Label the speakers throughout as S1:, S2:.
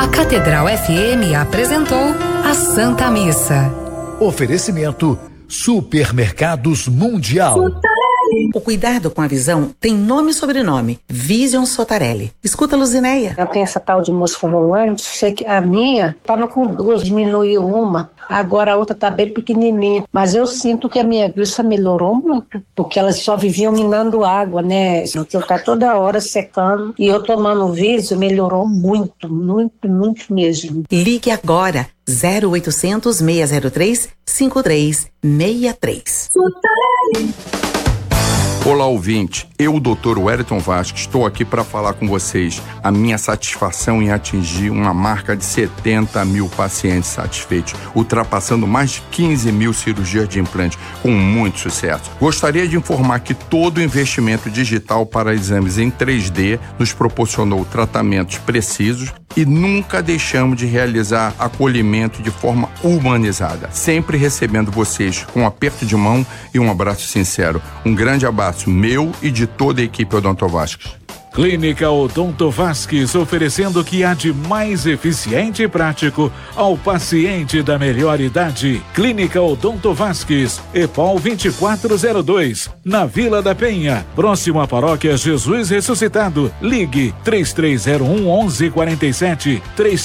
S1: Catedral FM apresentou a Santa Missa.
S2: Oferecimento Supermercados Mundial.
S3: O cuidado com a visão tem nome e sobrenome: Vision Sotarelli. Escuta, Luzineia.
S4: Eu tenho essa tal de mosfumulante, sei que a minha estava com 2, diminuiu uma, agora a outra está bem pequenininha. Mas eu sinto que a minha vista melhorou muito, porque elas só viviam minando água, né? Eu tá toda hora secando e eu tomando Vision melhorou muito, muito, muito mesmo.
S3: Ligue agora, 0800 603 5363.
S5: Olá, ouvinte. Eu, Dr. Wellington Vasques, estou aqui para falar com vocês a minha satisfação em atingir uma marca de 70 mil pacientes satisfeitos, ultrapassando mais de 15 mil cirurgias de implante, com muito sucesso. Gostaria de informar que todo o investimento digital para exames em 3D nos proporcionou tratamentos precisos e nunca deixamos de realizar acolhimento de forma humanizada, sempre recebendo vocês com um aperto de mão e um abraço sincero. Um grande abraço meu e de toda a equipe Odonto Vasques.
S6: Clínica Odonto Vasques, oferecendo o que há de mais eficiente e prático ao paciente da melhor idade. Clínica Odonto Vasques, EPOL 2402, na Vila da Penha, próximo à Paróquia Jesus Ressuscitado. Ligue 3301-1147,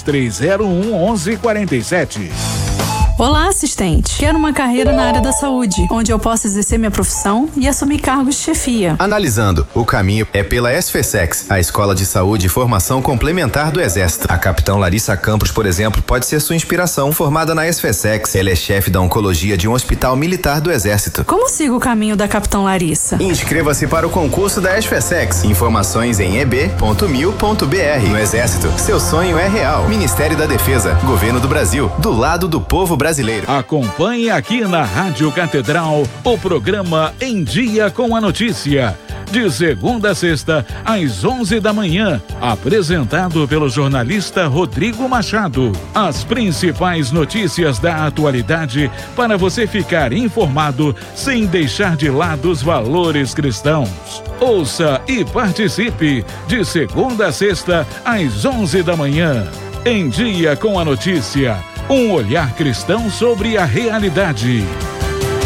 S6: 3301-1147.
S7: Olá, assistente. Quero uma carreira na área da saúde, onde eu possa exercer minha profissão e assumir cargos de chefia.
S8: Analisando, o caminho é pela SFSEX, a Escola de Saúde e Formação Complementar do Exército. A capitã Larissa Campos, por exemplo, pode ser sua inspiração. Formada na SFSEX, ela é chefe da oncologia de um hospital militar do Exército.
S7: Como sigo o caminho da capitã Larissa?
S8: Inscreva-se para o concurso da SFSEX. Informações em eb.mil.br. No Exército, seu sonho é real. Ministério da Defesa, Governo do Brasil, do lado do povo brasileiro.
S6: Acompanhe aqui na Rádio Catedral o programa Em Dia com a Notícia, de segunda a sexta às 11 da manhã, apresentado pelo jornalista Rodrigo Machado. As principais notícias da atualidade para você ficar informado sem deixar de lado os valores cristãos. Ouça e participe de segunda a sexta às 11 da manhã. Em Dia com a Notícia, um olhar cristão sobre a realidade.